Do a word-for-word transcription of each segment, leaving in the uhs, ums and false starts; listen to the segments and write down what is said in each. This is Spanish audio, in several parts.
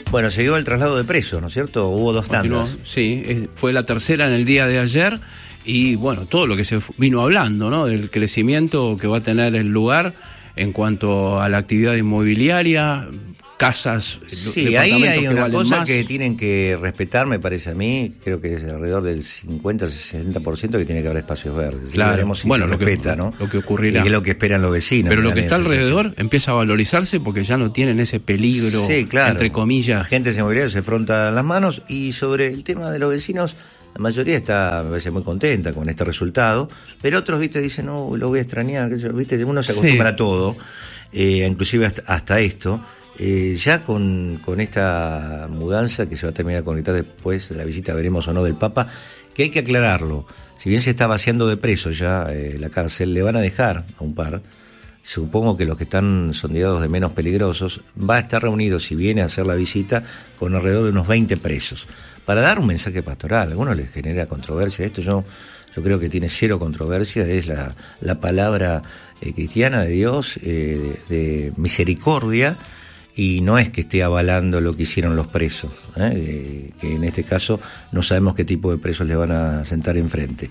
Bueno, se dio el traslado de presos, ¿no es cierto? Hubo dos Continuó, tandas. Sí, fue la tercera en el día de ayer y bueno, todo lo que se vino hablando, ¿no? Del crecimiento que va a tener el lugar en cuanto a la actividad inmobiliaria, casas, sí, ahí hay que una cosa más. que tienen que respetar, me parece a mí, creo que es alrededor del cincuenta, sesenta por ciento que tiene que haber espacios verdes. Claro, veremos si bueno, se lo respeta, que, ¿no? Lo que ocurrirá. Y es lo que esperan los vecinos. Pero lo que está alrededor sensación. empieza a valorizarse porque ya no tienen ese peligro, sí, claro. entre comillas. La gente inmobiliaria se fronta las manos y sobre el tema de los vecinos, la mayoría está, me parece, muy contenta con este resultado, pero otros, viste, dicen, no, lo voy a extrañar, viste, uno se acostumbra sí. a todo, eh, inclusive hasta, hasta esto. Eh, ya con, con esta mudanza que se va a terminar con ahorita después de la visita, veremos o no, del Papa, que hay que aclararlo. Si bien se está vaciando de presos ya eh, la cárcel, le van a dejar a un par, supongo que los que están sondeados de menos peligrosos, va a estar reunido, si viene a hacer la visita, con alrededor de unos veinte presos, para dar un mensaje pastoral. A algunos les genera controversia esto, yo, yo creo que tiene cero controversia, es la, la palabra eh, cristiana de Dios, eh, de, de misericordia, y no es que esté avalando lo que hicieron los presos, ¿eh? Eh, que en este caso no sabemos qué tipo de presos le van a sentar enfrente.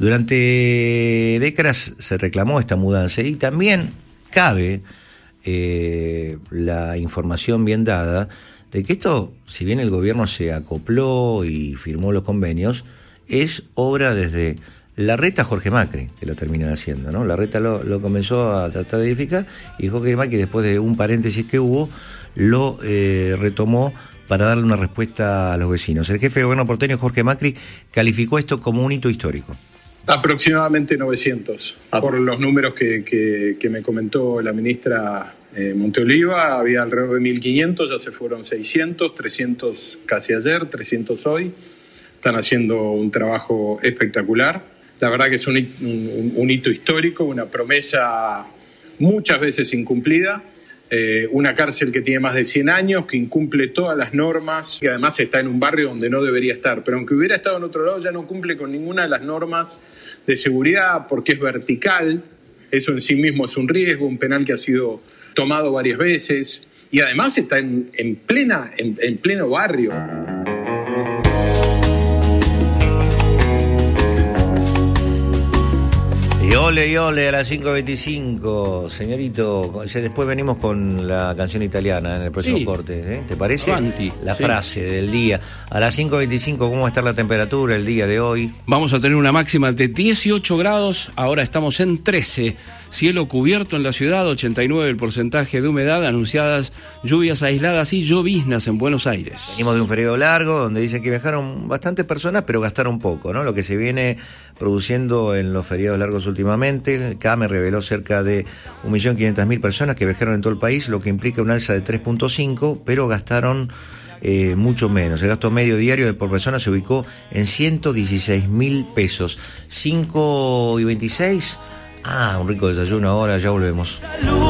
Durante décadas se reclamó esta mudanza y también cabe eh, la información bien dada de que esto, si bien el gobierno se acopló y firmó los convenios, es obra desde Larreta a Jorge Macri, que lo terminan haciendo, ¿no? Larreta lo, lo comenzó a tratar de edificar y Jorge Macri, después de un paréntesis que hubo, lo eh, retomó para darle una respuesta a los vecinos. El jefe de gobierno porteño, Jorge Macri, calificó esto como un hito histórico. Aproximadamente novecientos. Por los números que, que, que me comentó la ministra eh, Monteoliva, había alrededor de mil quinientos, ya se fueron seiscientos, trescientos casi ayer, trescientos hoy. Están haciendo un trabajo espectacular. La verdad que es un, un, un hito histórico, una promesa muchas veces incumplida, eh, una cárcel que tiene más de cien años, que incumple todas las normas, que además está en un barrio donde no debería estar, pero aunque hubiera estado en otro lado ya no cumple con ninguna de las normas de seguridad porque es vertical, eso en sí mismo es un riesgo, un penal que ha sido tomado varias veces y además está en, en, plena, en, en pleno barrio. Y ole, y ole, a las cinco veinticinco, señorito. Después venimos con la canción italiana en el próximo sí. corte, ¿eh? ¿Te parece? Avanti. La sí. frase del día. A las cinco veinticinco, ¿cómo va a estar la temperatura el día de hoy? Vamos a tener una máxima de dieciocho grados, ahora estamos en trece. Cielo cubierto en la ciudad, ochenta y nueve el porcentaje de humedad, anunciadas lluvias aisladas y lloviznas en Buenos Aires. Venimos de un feriado largo donde dicen que viajaron bastantes personas, pero gastaron poco, ¿no? Lo que se viene produciendo en los feriados largos últimamente. El C A M E reveló cerca de un millón quinientas mil personas que viajaron en todo el país, lo que implica un alza de tres punto cinco, pero gastaron eh, mucho menos. El gasto medio diario por persona se ubicó en ciento dieciséis mil pesos. cinco y veintiséis. Ah, un rico desayuno ahora, ya volvemos.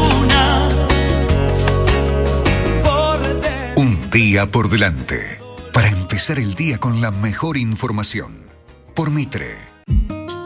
Un día por delante, para empezar el día con la mejor información. Por Mitre.